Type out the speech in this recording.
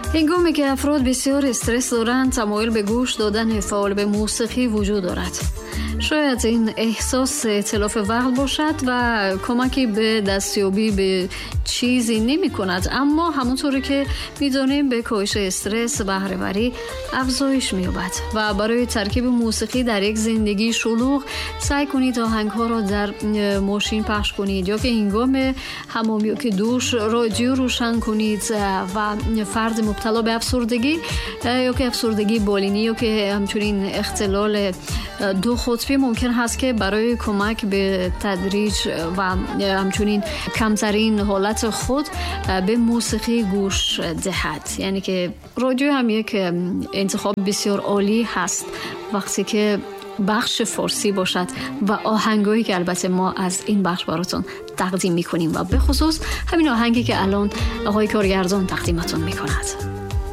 هنگامی که افراد بسیار استرس دارند، تمایل به گوش دادن فعال به موسیقی وجود دارد. شاید این احساس اتلاف وقت باشد و کمکی به دستیابی به چیزی نمی کند، اما همونطوری که میدانیم به کاهش استرس بهره وری افزایش می‌یابد و برای ترکیب موسیقی در یک زندگی شلوغ سعی کنید آهنگ‌ها را در ماشین پخش کنید یا که هنگام حمام یا که دوش رادیو روشن کنید و فرد مبتلا به افسردگی یا که افسردگی بالینی یا که همچنین اختلال دو قطبی ممکن هست که برای کمک به تدریج و همچنین کمترین حالت خود به موسیقی گوش دهد. یعنی که رادیو هم یک انتخاب بسیار عالی هست وقتی که بخش فارسی باشد و آهنگایی که البته ما از این بخش براتون تقدیم میکنیم و به خصوص همین آهنگی که الان آقای کارگردان تقدیمتون میکند.